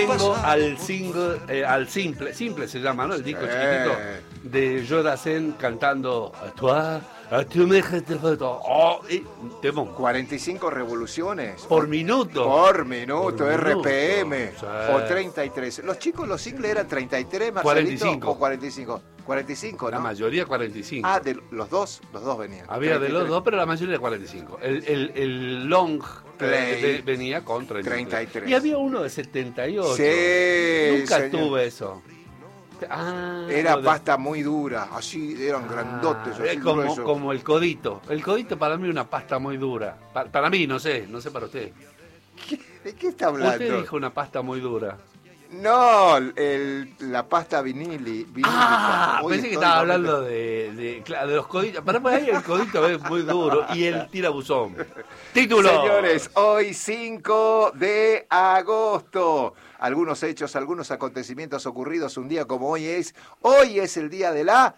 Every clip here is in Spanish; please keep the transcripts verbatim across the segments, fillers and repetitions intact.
tengo al single, eh, al simple, simple se llama, ¿no? El disco chiquitito de Jodasen cantando a toi, a tu me oh, y temón. cuarenta y cinco revoluciones. Por minuto. Por minuto, Por R P minuto, M. sí. O treinta y tres. Los chicos, los singles eran treinta y tres, Marcelito, cuarenta y cinco. o cuarenta y cinco. cuarenta y cinco, ¿no? La mayoría cuarenta y cinco. Ah, de los dos, los dos venían. Había treinta y tres. de los dos, pero la mayoría de cuarenta y cinco. El, el, el long Play. eh, venía con treinta y tres. treinta y tres. Y había uno de setenta y ocho. Sí, Nunca señor. tuve eso. Ah, Era de... pasta muy dura, así eran grandotes, Ah, así como, gruesos. como el codito. El codito para mí es una pasta muy dura. Pa- para mí, no sé, no sé para usted. ¿Qué- ¿De qué está hablando? Usted dijo una pasta muy dura. No, el, la pasta vinili, vinílica. Ah, Hoy pensé que estoy estaba con- hablando de, de, claro, de los coditos. Para mí ahí el codito es muy duro y el tirabuzón. Título. Señores, hoy cinco de agosto. Algunos hechos, algunos acontecimientos ocurridos un día como hoy es. Hoy es el día de la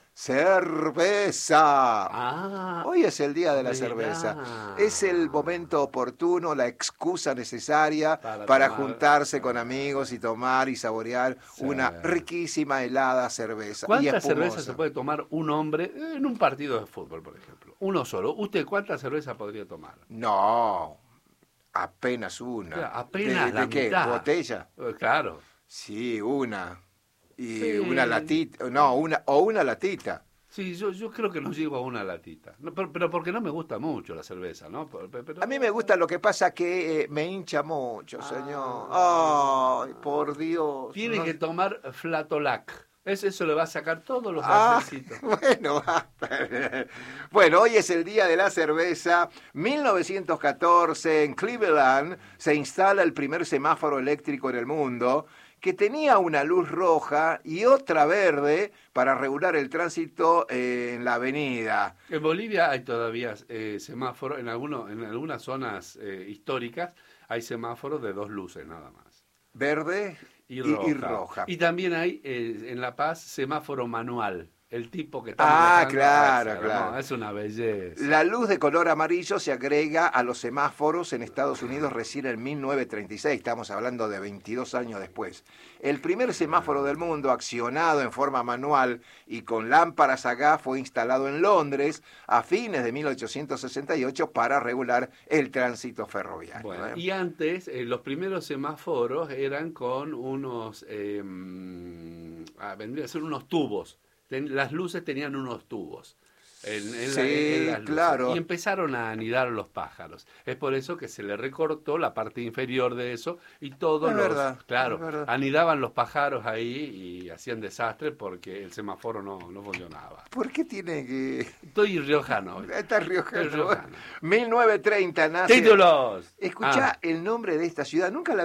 cerveza. Ah, Hoy es el día de la verdad. cerveza. Es el momento oportuno, la excusa necesaria Para para, tomar. juntarse con amigos y tomar y saborear Sí. una riquísima helada cerveza. y ¿cuántas espumosa. cervezas se puede tomar un hombre en un partido de fútbol, por ejemplo? Uno solo. ¿Usted cuántas cervezas podría tomar? No, apenas una. Claro, apenas ¿De, la de qué? mitad. ¿Botella? Eh, Claro. Sí, una. Y Sí. una latita. No, una o una latita. Sí, yo, yo creo que no llego a una latita. No, pero, pero porque no me gusta mucho la cerveza, ¿no? Pero- pero- A mí me gusta, lo que pasa que eh, me hincha mucho, Ah. señor. Ay, por Dios. Tiene No- que tomar Flatolac. Eso, eso le va a sacar todos los Ah, gasecitos. bueno, basta. Bueno, hoy es el día de la cerveza. mil novecientos catorce, en Cleveland, se instala el primer semáforo eléctrico en el mundo, que tenía una luz roja y otra verde para regular el tránsito eh, en la avenida. En Bolivia hay todavía eh, semáforos, en, alguno, en algunas zonas eh, históricas hay semáforos de dos luces nada más. Verde Y y, roja. y roja. Y también hay eh, en La Paz semáforo manual. El tipo que está Ah, manejando, claro, es, claro. no, es una belleza. La luz de color amarillo se agrega a los semáforos en Estados Unidos recién en mil novecientos treinta y seis, estamos hablando de veintidós años después. El primer semáforo del mundo accionado en forma manual y con lámparas a gas fue instalado en Londres a fines de mil ochocientos sesenta y ocho para regular el tránsito ferroviario. Bueno, ¿eh? y antes eh, los primeros semáforos eran con unos, eh, mm, ah, vendría a ser unos tubos. Ten- las luces tenían unos tubos. En, en la- Sí, en las luces. claro. Y empezaron a anidar los pájaros. Es por eso que se le recortó la parte inferior de eso y todos Es los, verdad, claro, es verdad. anidaban los pájaros ahí y hacían desastre porque el semáforo no, no funcionaba. ¿Por qué tiene que...? Estoy riojano hoy. Está riojano. Estoy riojano. mil novecientos treinta nace... ¡Títulos! Escuchá Ah. el nombre de esta ciudad, nunca la